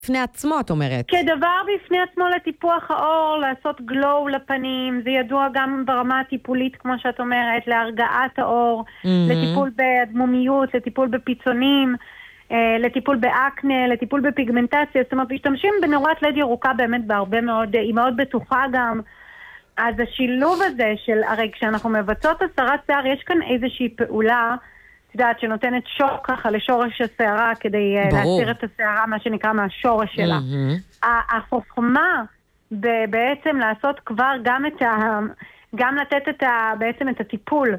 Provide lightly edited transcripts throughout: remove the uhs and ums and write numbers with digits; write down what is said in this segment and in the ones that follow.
בפני עצמו, את אומרת. כדבר בפני עצמו לטיפוח האור, לעשות גלו לפנים, זה ידוע גם ברמה הטיפולית, כמו שאת אומרת, להרגעת האור, לטיפול באדמומיות, לטיפול בפיצונים, לטיפול באקנה, לטיפול בפיגמנטציה, זאת אומרת, משתמשים בנורת לד ירוקה באמת בהרבה מאוד, היא מאוד בטוחה גם. אז השילוב הזה של, הרי כשאנחנו מבצעות הסרת שיער, יש כאן איזושהי פעולה, את יודעת, שנותנת שוק ככה לשורש השערה, כדי להסיר את השערה, מה שנקרא מהשורש שלה. החוכמה בעצם לעשות כבר גם לתת בעצם את הטיפול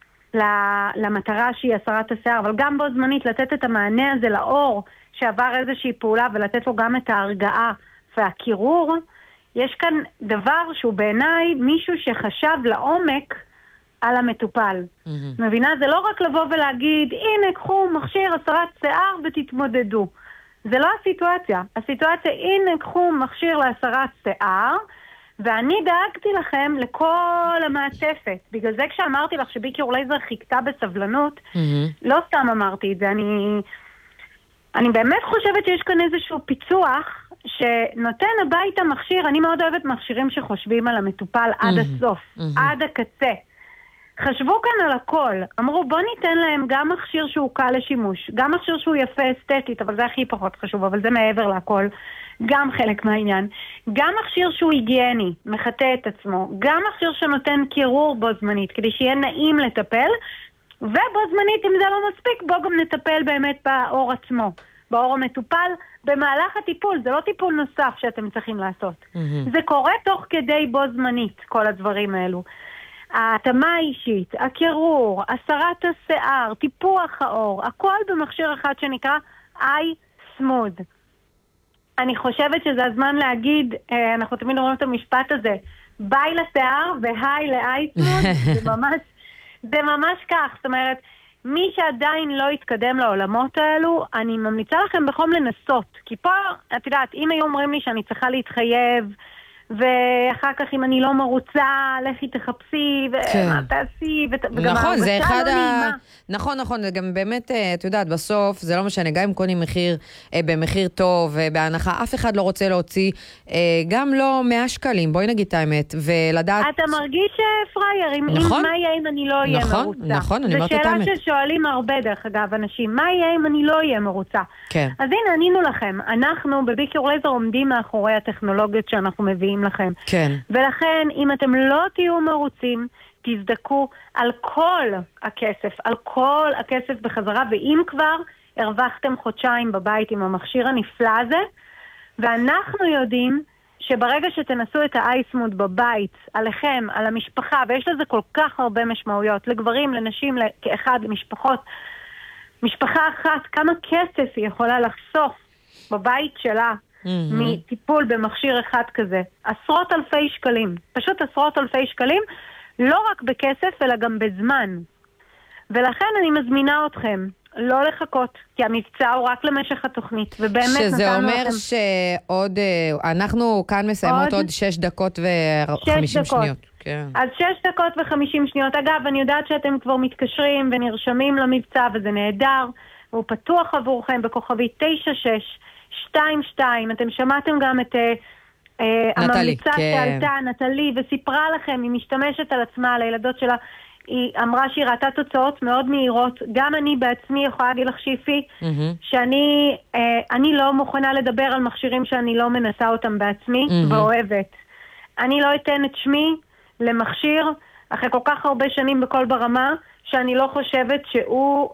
למטרה שהיא הסרת השיער, אבל גם בו זמנית לתת את המענה הזה לאור שעבר איזושהי פעולה, ולתת לו גם את ההרגעה והקירור. יש כאן דבר שהוא בעיניי מישהו שחשב לעומק על המטופל. מבינה? זה לא רק לבוא ולהגיד, הנה, קחו מכשיר הסרת שיער ותתמודדו. זה לא הסיטואציה. הסיטואציה, הנה, קחו מכשיר להסרת שיער, ואני דאגתי לכם לכל המעטפת. בגלל זה כשאמרתי לך שבי-קיור לייזר חיכתה בסבלנות, לא סתם אמרתי את זה. אני באמת חושבת שיש כאן איזשהו פיצוח שנותן הביתה מכשיר. אני מאוד אוהבת מכשירים שחושבים על המטופל עד הסוף, עד הקצה. חשבו כאן על הכל, אמרו בוא ניתן להם גם מכשיר שהוא קל לשימוש, גם מכשיר שהוא יפה אסתטית, אבל זה הכי פחות חשוב, אבל זה מעבר לכל, גם חלק מהעניין, גם מכשיר שהוא היגייני, מחטא את עצמו, גם מכשיר שנותן קירור בו זמנית, כדי שיהיה נעים לטפל, ובו זמנית אם זה לא מספיק, בוא גם נטפל באמת באור עצמו, באור המטופל, במהלך הטיפול, זה לא טיפול נוסף שאתם צריכים לעשות, זה קורה תוך כדי בו זמנית, כל הדברים האלו. ההתאמה האישית, הקירור, הסרת השיער, טיפוח האור, הכל במכשיר אחד שנקרא iSmooth. אני חושבת שזה הזמן להגיד, אנחנו תמיד אומרים את המשפט הזה, ביי לשיער והי ל-iSmooth, זה ממש כך, זאת אומרת, מי שעדיין לא יתקדם לעולמות האלו, אני ממליצה לכם בחום לנסות, כי פה, את יודעת, אם היו אומרים לי שאני צריכה להתחייב, ואחר כך אם אני לא מרוצה, לכי תחפשי, ומה תעשי, נכון, זה אחד נכון, זה גם באמת, את יודעת, בסוף, זה לא משנה, גם אם קונים במחיר טוב, בהנחה, אף אחד לא רוצה להוציא, גם לא 100 שקלים, בואי נגיד את האמת, ולדעת... אתה מרגיש פרייר, מה יהיה אם אני לא אהיה מרוצה? נכון, אני אומרת את האמת. זו שאלה ששואלים הרבה, דרך אגב, אנשים, מה יהיה אם אני לא אהיה מרוצה? אז הנה, ענינו לכם, אנחנו בבי-קיור לייזר עומדים מאחורי הטכנולוגיות שאנחנו מביאים לכם. כן. ולכן, אם אתם לא תהיו מרוצים, תזדקו על כל הכסף בחזרה, ואם כבר הרווחתם חודשיים בבית עם המכשיר הנפלא הזה, ואנחנו יודעים שברגע שתנסו את ה-iSmooth בבית, עליכם, על המשפחה, ויש לזה כל כך הרבה משמעויות, לגברים, לנשים, כאחד, למשפחות, משפחה אחת, כמה כסף היא יכולה לחסוך בבית שלה, מטיפול במכשיר אחד כזה. עשרות אלפי שקלים. פשוט עשרות אלפי שקלים, לא רק בכסף, אלא גם בזמן. ולכן אני מזמינה אתכם לא לחכות, כי המבצע הוא רק למשך התוכנית, ובאמת שזה אומר שעוד, אנחנו כאן מסיימות עוד 6 דקות ו-50 שניות. כן. אז 6 דקות ו-50 שניות. אגב, אני יודעת שאתם כבר מתקשרים ונרשמים למבצע, וזה נהדר, והוא פתוח עבורכם בכוכבי 9622. אתם שמעתם גם את הממליצה שעלתה, נטלי, וסיפרה לכם, היא משתמשת על עצמה, על הילדות שלה, היא אמרה שהיא ראתה תוצאות מאוד מהירות. גם אני בעצמי יכולה להגיד לך שיפי, שאני לא מוכנה לדבר על מכשירים שאני לא מנסה אותם בעצמי, ואוהבת. אני לא אתן את שמי למכשיר, אחרי כל כך הרבה שנים בכל ברמה, שאני לא חושבת שהוא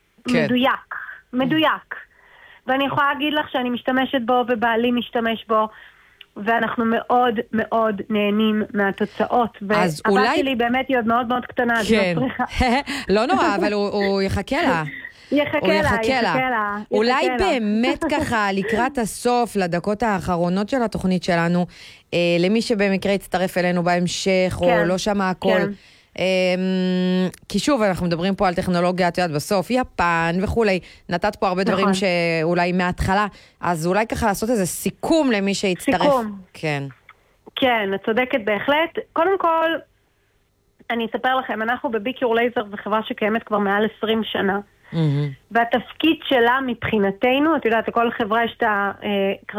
מדויק. ואני יכולה להגיד לך שאני משתמשת בו, ובעלי משתמש בו, ואנחנו מאוד מאוד נהנים מהתוצאות. והבת שלי באמת היא עוד מאוד מאוד קטנה. כן. לא נורא, אבל הוא יחכה לה. יחכה לה. אולי באמת ככה לקראת הסוף, לדקות האחרונות של התוכנית שלנו, למי שבמקרה יצטרף אלינו בהמשך, או לא שמע הכל, כי שוב אנחנו מדברים פה על טכנולוגיה, את יודעת, בסוף יפן וכולי, נתת פה הרבה דברים שאולי מההתחלה, אז אולי ככה לעשות איזה סיכום למי שיצטרף. סיכום. כן, את צודקת בהחלט. קודם כל, אני אספר לכם, אנחנו בבי-קיור לייזר, זו חברה שקיימת כבר מעל 20 שנה. והתפקיד שלה מבחינתנו, את יודעת, לכל חברה יש את